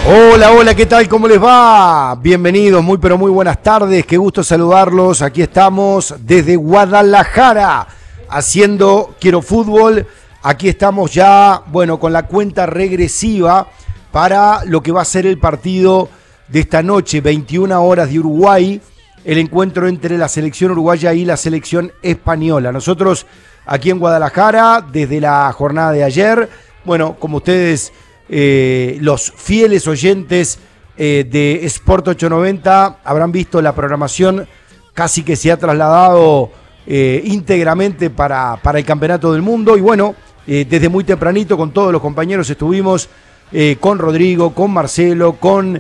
Hola, hola, ¿qué tal? ¿Cómo les va? Bienvenidos, muy pero muy buenas tardes, qué gusto saludarlos. Aquí estamos desde Guadalajara haciendo Quiero Fútbol. Aquí estamos ya, bueno, con la cuenta regresiva para lo que va a ser el partido de esta noche, 21 horas de Uruguay, el encuentro entre la selección uruguaya y la selección española. Nosotros aquí en Guadalajara, desde la jornada de ayer, bueno, como ustedes... los fieles oyentes de Sport 890 habrán visto la programación, casi que se ha trasladado íntegramente para el Campeonato del Mundo. Y bueno, desde muy tempranito con todos los compañeros estuvimos con Rodrigo, con Marcelo, con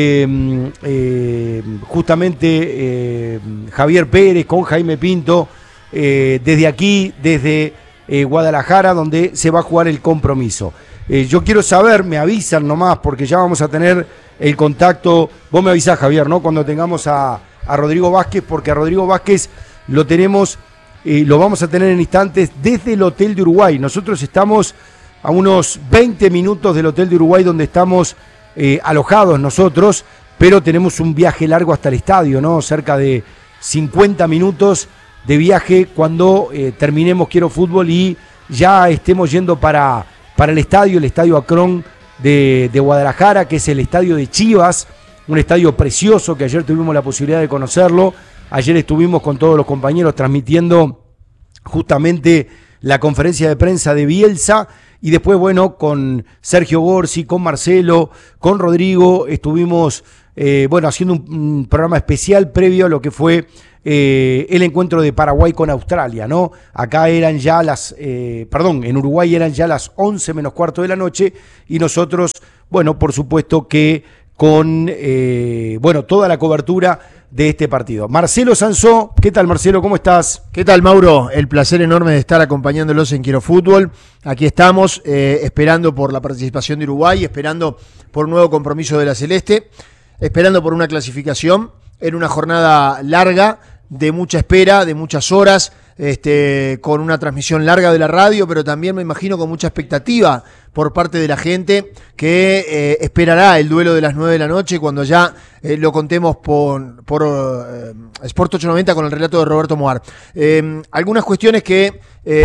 justamente Javier Pérez, con Jaime Pinto, desde aquí, desde Guadalajara, donde se va a jugar el compromiso. Yo quiero saber, me avisan nomás, porque ya vamos a tener el contacto. Vos me avisás, Javier, ¿no? Cuando tengamos a Rodrigo Vázquez, porque a Rodrigo Vázquez lo tenemos, lo vamos a tener en instantes desde el Hotel de Uruguay. Nosotros estamos a unos 20 minutos del Hotel de Uruguay, donde estamos alojados nosotros, pero tenemos un viaje largo hasta el estadio, ¿no? Cerca de 50 minutos de viaje cuando terminemos Quiero Fútbol y ya estemos yendo para el estadio Akron de Guadalajara, que es el estadio de Chivas, un estadio precioso que ayer tuvimos la posibilidad de conocerlo. Ayer estuvimos con todos los compañeros transmitiendo justamente la conferencia de prensa de Bielsa y después, bueno, con Sergio Gorsi, con Marcelo, con Rodrigo, estuvimos haciendo un programa especial previo a lo que fue el encuentro de Paraguay con Australia, ¿no? Acá eran ya en Uruguay eran ya las 11 menos cuarto de la noche y nosotros, bueno, por supuesto que con, toda la cobertura de este partido. Marcelo Sansó, ¿qué tal, Marcelo? ¿Cómo estás? ¿Qué tal, Mauro? El placer enorme de estar acompañándolos en Quiero Fútbol. Aquí estamos, esperando por la participación de Uruguay, esperando por un nuevo compromiso de la Celeste, esperando por una clasificación en una jornada larga, de mucha espera, de muchas horas, con una transmisión larga de la radio, pero también me imagino con mucha expectativa por parte de la gente que esperará el duelo de las 9 de la noche cuando ya lo contemos por Sport 890 con el relato de Roberto Moar. Algunas cuestiones que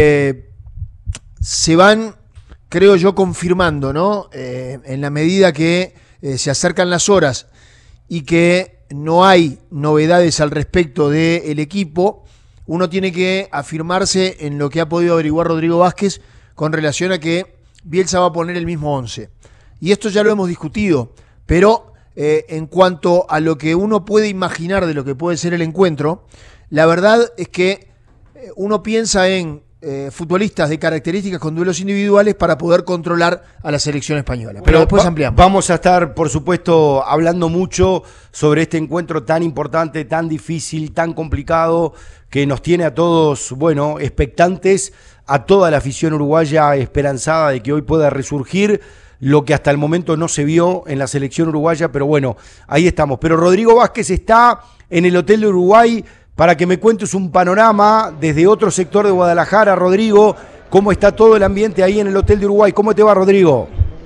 se van, creo yo, confirmando, ¿no? En la medida que se acercan las horas y que no hay novedades al respecto del equipo, uno tiene que afirmarse en lo que ha podido averiguar Rodrigo Vázquez con relación a que Bielsa va a poner el mismo 11. Y esto ya lo hemos discutido, pero en cuanto a lo que uno puede imaginar de lo que puede ser el encuentro, la verdad es que uno piensa en futbolistas de características con duelos individuales para poder controlar a la selección española. Pero después ampliamos. Vamos a estar, por supuesto, hablando mucho sobre este encuentro tan importante, tan difícil, tan complicado, que nos tiene a todos, bueno, expectantes, a toda la afición uruguaya esperanzada de que hoy pueda resurgir lo que hasta el momento no se vio en la selección uruguaya, pero bueno, ahí estamos. Pero Rodrigo Vázquez está en el Hotel de Uruguay para que me cuentes un panorama desde otro sector de Guadalajara. Rodrigo, ¿cómo está todo el ambiente ahí en el Hotel de Uruguay? ¿Cómo te va, Rodrigo?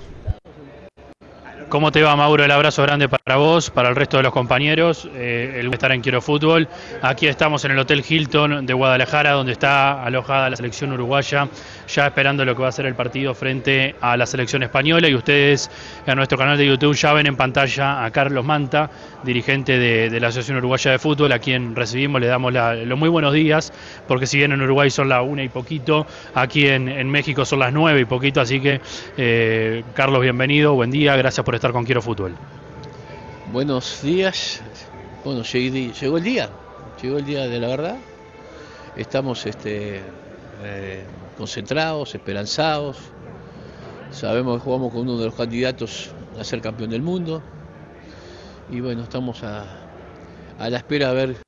¿Cómo te va, Mauro? El abrazo grande para vos, para el resto de los compañeros, el estar en Quiero Fútbol. Aquí estamos en el Hotel Hilton de Guadalajara, donde está alojada la selección uruguaya, ya esperando lo que va a ser el partido frente a la selección española. Y ustedes en nuestro canal de YouTube ya ven en pantalla a Carlos Manta, dirigente de la Asociación Uruguaya de Fútbol, a quien recibimos, le damos los muy buenos días, porque si bien en Uruguay son las 1 y poquito, aquí en México son las 9 y poquito, así que Carlos, bienvenido, buen día, gracias por estar con Quiero Fútbol. Buenos días. Bueno, llegó el día de la verdad. Estamos concentrados, esperanzados. Sabemos que jugamos con uno de los candidatos a ser campeón del mundo. Y bueno, estamos a la espera a ver.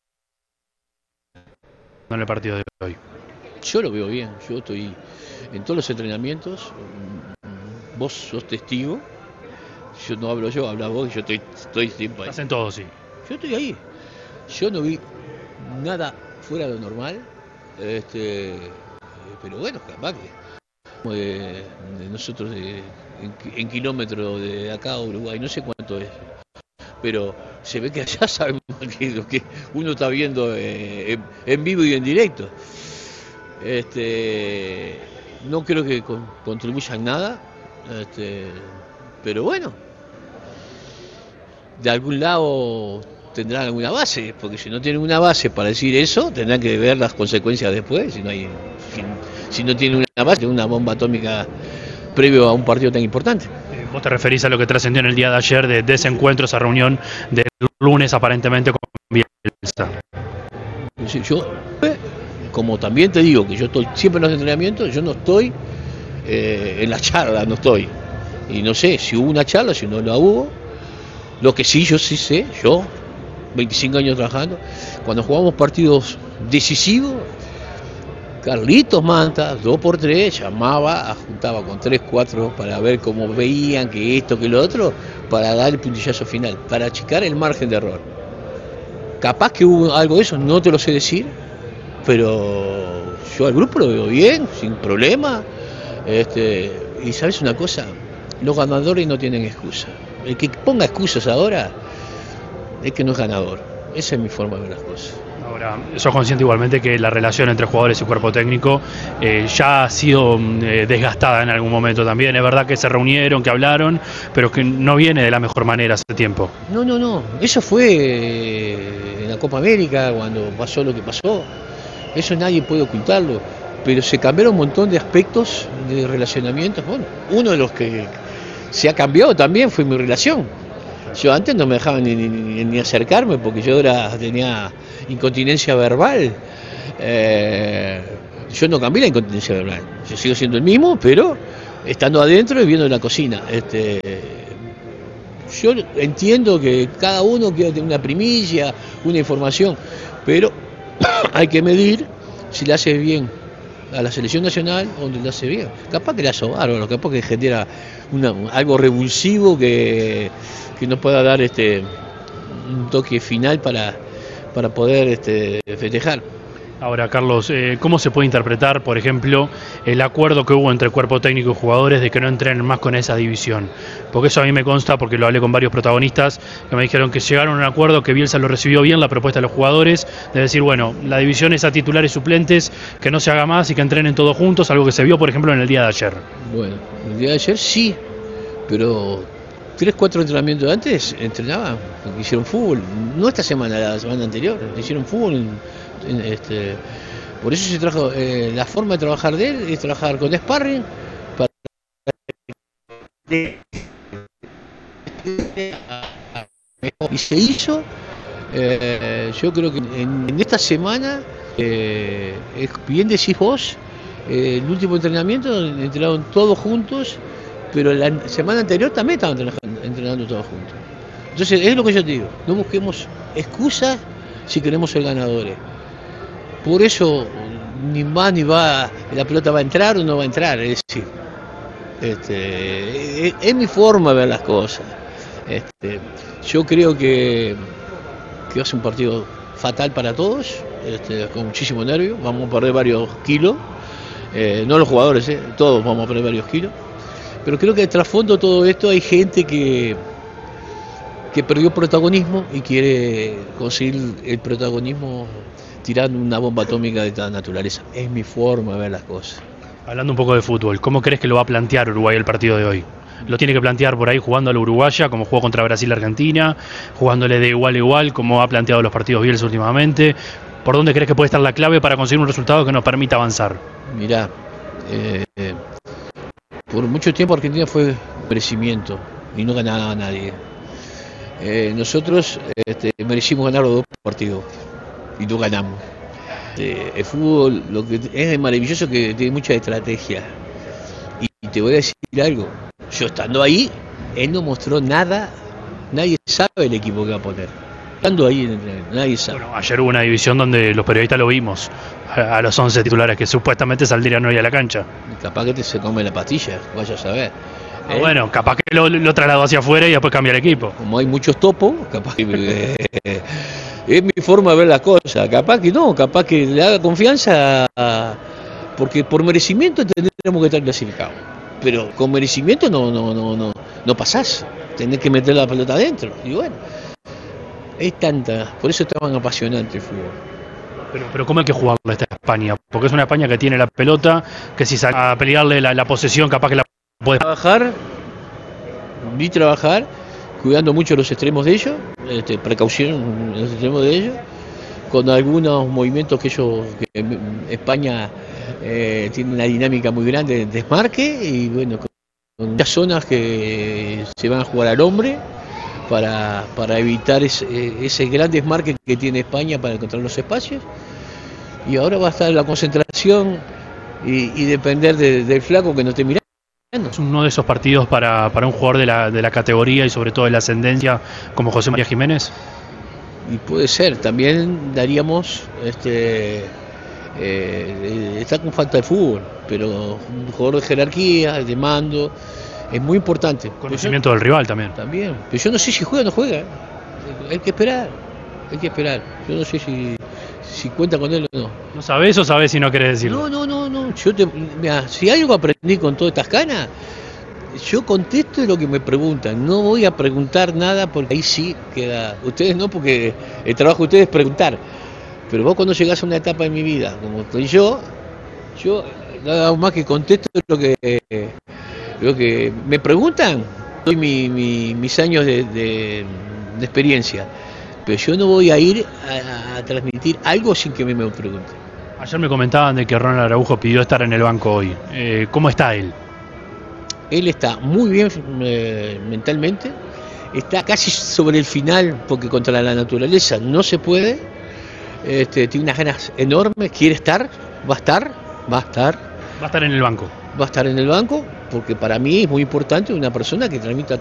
En el partido de hoy. Yo lo veo bien. Yo estoy en todos los entrenamientos. Vos sos testigo. Yo no hablo yo, habla vos, yo estoy siempre ahí. Hacen todo, sí. Yo estoy ahí. Yo no vi nada fuera de lo normal. Pero bueno, capaz que nosotros en kilómetros de acá a Uruguay, no sé cuánto es, pero se ve que allá sabemos que lo que uno está viendo en vivo y en directo. No creo que contribuyan nada, pero bueno, de algún lado tendrán alguna base, porque si no tienen una base para decir eso, tendrán que ver las consecuencias después, si no tienen una base, una bomba atómica previo a un partido tan importante. Vos te referís a lo que trascendió en el día de ayer de ese encuentro, esa reunión del lunes aparentemente con Bielsa. Yo, como también te digo, que yo estoy siempre en los entrenamientos, yo no estoy en la charla, no estoy. Y no sé si hubo una charla, si no la hubo. Lo que sí, yo sí sé, 25 años trabajando, cuando jugamos partidos decisivos, Carlitos Manta, 2x3, llamaba, juntaba con 3, 4 para ver cómo veían que esto, que lo otro, para dar el puntillazo final, para achicar el margen de error. Capaz que hubo algo de eso, no te lo sé decir, pero yo al grupo lo veo bien, sin problema. Y sabes una cosa, los ganadores no tienen excusa. El que ponga excusas ahora es que no es ganador. Esa es mi forma de ver las cosas. Ahora, sos consciente igualmente que la relación entre jugadores y cuerpo técnico ya ha sido desgastada en algún momento también. Es verdad que se reunieron, que hablaron, pero que no viene de la mejor manera hace tiempo. No. Eso fue en la Copa América, cuando pasó lo que pasó. Eso nadie puede ocultarlo. Pero se cambiaron un montón de aspectos de relacionamientos. Bueno, uno de los que se ha cambiado también fue mi relación. Yo antes no me dejaban ni acercarme porque yo tenía incontinencia verbal. Yo no cambié la incontinencia verbal. Yo sigo siendo el mismo, pero estando adentro y viendo en la cocina. Yo entiendo que cada uno quiere tener una primicia, una información, pero hay que medir si le hace bien a la selección nacional o donde le hace bien. Capaz que le hace bárbaro, capaz que genera algo revulsivo que nos pueda dar un toque final para poder festejar. Ahora, Carlos, ¿cómo se puede interpretar, por ejemplo, el acuerdo que hubo entre cuerpo técnico y jugadores de que no entrenen más con esa división? Porque eso a mí me consta, porque lo hablé con varios protagonistas, que me dijeron que llegaron a un acuerdo, que Bielsa lo recibió bien, la propuesta de los jugadores, de decir, bueno, la división es a titulares suplentes, que no se haga más y que entrenen todos juntos, algo que se vio, por ejemplo, en el día de ayer. Bueno, el día de ayer sí, pero 3, 4 entrenamientos antes entrenaban, porque hicieron fútbol, no esta semana, la semana anterior, hicieron fútbol. Por eso se trajo la forma de trabajar de él es trabajar con sparring y se hizo. Yo creo que en esta semana, bien decís vos, el último entrenamiento entrenaron todos juntos, pero la semana anterior también estaban entrenando todos juntos. Entonces es lo que yo te digo, no busquemos excusas si queremos ser ganadores. Por eso ni va ni va, la pelota va a entrar o no va a entrar, es decir, es mi forma de ver las cosas. Yo creo que va a ser un partido fatal para todos, con muchísimo nervio, vamos a perder varios kilos, no los jugadores, todos vamos a perder varios kilos, pero creo que de trasfondo de todo esto hay gente que perdió protagonismo y quiere conseguir el protagonismo tirando una bomba atómica de esta naturaleza. Es mi forma de ver las cosas. Hablando un poco de fútbol, ¿cómo crees que lo va a plantear Uruguay el partido de hoy? ¿Lo tiene que plantear por ahí jugando a la uruguaya, como jugó contra Brasil-Argentina, jugándole de igual a igual, como ha planteado los partidos Bielsa últimamente? ¿Por dónde crees que puede estar la clave para conseguir un resultado que nos permita avanzar? Mirá, por mucho tiempo Argentina fue merecimiento y no ganaba a nadie. Nosotros merecimos ganar los 2 partidos y no ganamos. El fútbol lo que es maravilloso, que tiene mucha estrategia. Y te voy a decir algo, yo estando ahí, él no mostró nada, nadie sabe el equipo que va a poner. Estando ahí en el entrenamiento, nadie sabe. Bueno, ayer hubo una división donde los periodistas lo vimos, a los 11 titulares que supuestamente saldrían hoy a la cancha. Capaz que se come la pastilla, vaya a saber. Bueno, capaz que lo trasladó hacia afuera y después cambia el equipo. Como hay muchos topos, capaz que es mi forma de ver las cosas. Capaz que no, capaz que le haga confianza, porque por merecimiento tendríamos que estar clasificados. pero con merecimiento no pasás, tenés que meter la pelota adentro. Y bueno, es tanta, por eso es tan apasionante el fútbol. Pero ¿cómo hay que jugarle esta España? Porque es una España que tiene la pelota, que si sale a pelearle la posesión capaz que la puede... Vi trabajar, cuidando mucho los extremos de ellos, precaución en los extremos de ellos, con algunos movimientos que España tiene una dinámica muy grande de desmarque, y bueno, con muchas zonas que se van a jugar al hombre para evitar ese gran desmarque que tiene España para encontrar los espacios. Y ahora va a estar la concentración y depender del flaco que no esté mirando. Es uno de esos partidos para un jugador de la categoría y sobre todo de la ascendencia como José María Jiménez. Y puede ser, también daríamos, está con falta de fútbol, pero un jugador de jerarquía, de mando, es muy importante. Conocimiento del rival también. También, pero yo no sé si juega o no juega, hay que esperar, yo no sé si cuenta con él o no. ¿No sabés o sabés si no querés decirlo? No, mirá, si algo aprendí con todas estas canas, yo contesto lo que me preguntan, no voy a preguntar nada porque ahí sí queda, ustedes no, porque el trabajo de ustedes es preguntar, pero vos cuando llegás a una etapa de mi vida, como estoy yo nada más que contesto lo que me preguntan, doy mis años de experiencia, pero yo no voy a ir a transmitir algo sin que me pregunten. Ayer me comentaban de que Ronald Araujo pidió estar en el banco hoy. ¿Cómo está él? Él está muy bien mentalmente, está casi sobre el final, porque contra la naturaleza no se puede, tiene unas ganas enormes, quiere estar, va a estar. Va a estar en el banco. Va a estar en el banco, porque para mí es muy importante una persona que transmita